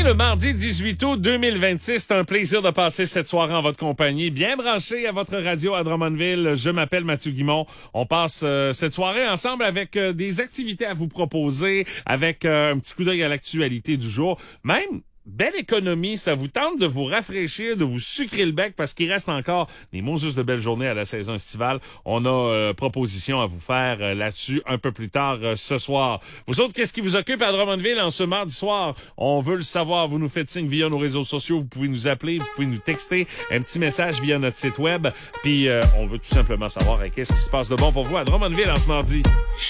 est le mardi 18 août 2026. C'est un plaisir de passer cette soirée en votre compagnie. Bien branché à votre radio à Drummondville. Je m'appelle Mathieu Guimont. On passe cette soirée ensemble avec des activités à vous proposer, avec un petit coup d'œil à l'actualité du jour. Même belle économie, ça vous tente de vous rafraîchir, de vous sucrer le bec parce qu'il reste encore des mots juste de belles journées à la saison estivale. On a proposition à vous faire là-dessus un peu plus tard ce soir. Vous autres, qu'est-ce qui vous occupe à Drummondville en ce mardi soir? On veut le savoir. Vous nous faites signe via nos réseaux sociaux. Vous pouvez nous appeler, vous pouvez nous texter un petit message via notre site web. Puis on veut tout simplement savoir qu'est-ce qui se passe de bon pour vous à Drummondville en ce mardi.